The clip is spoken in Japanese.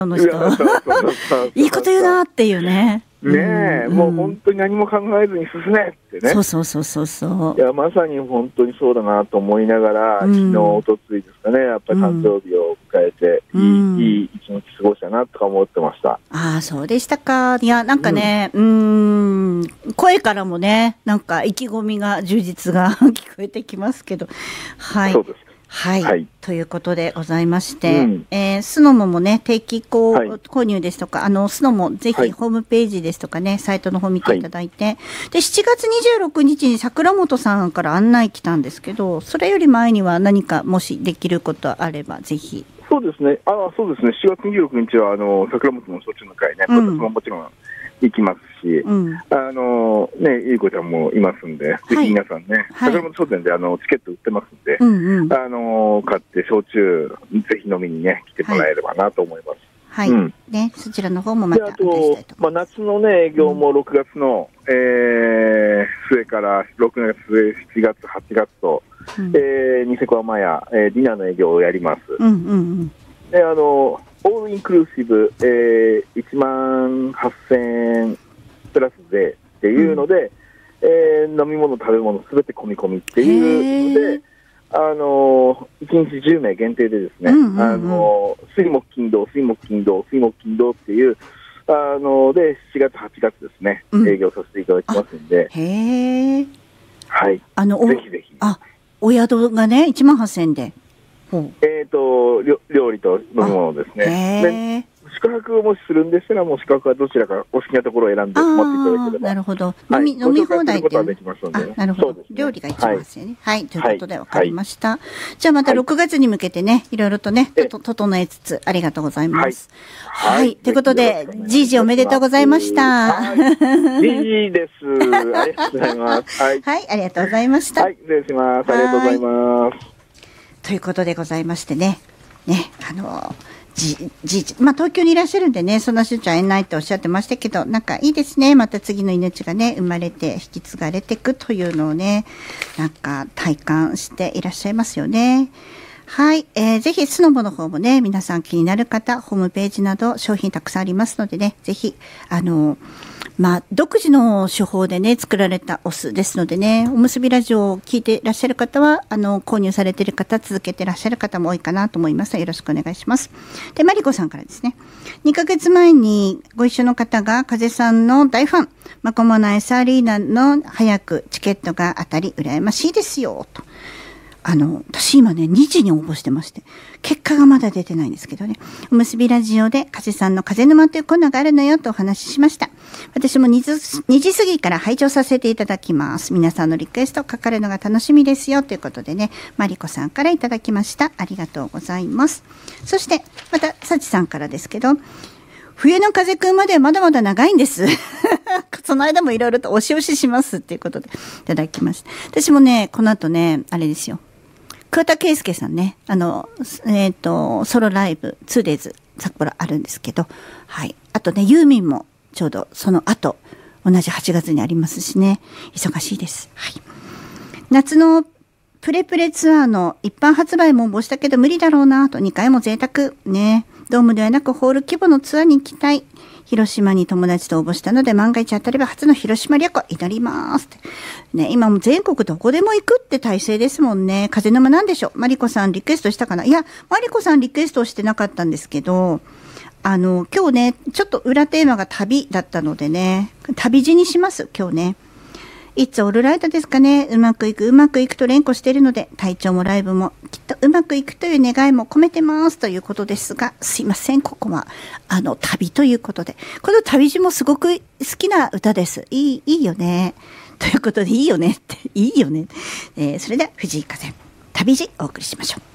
の人いいこと言うなっていうね。 ねえ、もう本当に何も考えずに進めってね。 そう。 いや、まさに本当にそうだなと思いながら、昨日、おとついですかね、やっぱり誕生日を迎えて、いい一日過ごしたなとか思ってました。 ああ、そうでしたか。いや、なんかね、声からもね、なんか意気込みが、充実が聞こえてきますけど。はい。 そうです。 はい。ということでございまして、スノモもね、定期購入ですとか、スノモぜひホームページですとかね、サイトの方見ていただいて、で、7月26日に桜本さんから案内来たんですけど、それより前には何かもしできることあれば、ぜひ。 そうですね。そうですね。7月26日は、桜本の卒の会ね、私ももちろん行きますし、ね、ゆいこちゃんもいますんで、ぜひ皆さんね、桜本商店でチケット売ってますんで、買って焼酎、ぜひ飲みにね、来てもらえればなと思います。 はい。ね、そちらの方もまたあと、夏のね、営業も6月の、末から6月、7月、8月と、ニセコアマヤ、ディナーの営業をやります。で、オールインクルーシブ、18,000円プラス税っていうので、飲み物、食べ物すべて込み込みっていうので、1日10名限定でですね、水木金土っていう、で、7月、8月ですね、営業させていただきますんで、はい。ぜひぜひ。 お宿がね、18,000円で。 料理と飲み物ですね。宿泊をもしするんでしたら、もう宿泊はどちらかお好きなところを選んで持っていただければ。 なるほど。飲み放題って。なるほど。料理が一番ですよね。はい。ということで分かりました。じゃあまた6月に向けてね、いろいろとね、整えつつ、ありがとうございます。はい。ということで、じいじおめでとうございました。 じいです。ありがとうございます。はい。 ありがとうございました。 はい。失礼します。ありがとうございます。 ということでございましてね。東京にいらっしゃるんでね、そんなしゅうちゃん会えないとおっしゃってましたけど、なんかいいですね。また次の命がね、生まれて引き継がれていくというのをね、なんか体感していらっしゃいますよね。はい。ぜひ、スノボの方もね、皆さん気になる方、ホームページなど商品たくさんありますのでね、ぜひ、独自の手法でね、作られたお酢ですのでね、おむすびラジオを聞いていらっしゃる方は、購入されている方、続けていらっしゃる方も多いかなと思います。よろしくお願いします。で、マリコさんからですね、2ヶ月前にご一緒の方が、風さんの大ファン、マコモナ S アリーナの早くチケットが当たり、羨ましいですよ、と。私今ね、2時に応募してまして、結果がまだ出てないんですけどね、おむすびラジオで風さんの風沼というコーナーがあるのよとお話ししました。私も2時過ぎから拝聴させていただきます。皆さんのリクエストかかるのが楽しみですよということでね、マリコさんからいただきました。ありがとうございます。そして、また、サチさんからですけど、冬の風くんまではまだまだ長いんです。その間もいろいろと押し押ししますっていうことでいただきました。私もね、この後ね、あれですよ。桑田佳祐さんね、ソロライブ 2days 札幌あるんですけど、はい。あとね、ユーミンもちょうどその後、同じ8月にありますしね、忙しいです。はい。夏のプレプレツアーの一般発売も応募したけど無理だろうなと、2回も贅沢。ね。ドームではなくホール規模のツアーに行きたい。広島に友達と応募したので、万が一当たれば初の広島旅行祈りますって。ね、今も全国どこでも行くって体制ですもんね。風沼なんでしょう。マリコさんリクエストしたかな。いや、マリコさんリクエストしてなかったんですけど、今日ね、ちょっと裏テーマが旅だったのでね、旅路にします、今日ね。いつオールライトですかね。うまくいくと連呼しているので、体調もライブもきっとうまくいくという願いも込めてますということですが、すいません、ここは、旅ということで。この旅路もすごく好きな歌です。いいよね。ということで、いいよねって、いいよね。それでは、藤井風、旅路お送りしましょう。